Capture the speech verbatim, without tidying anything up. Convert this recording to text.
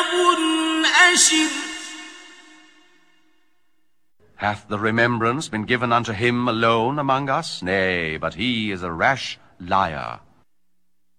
أشر. Hath the remembrance been given unto him alone among us? Nay, but he is a rash liar.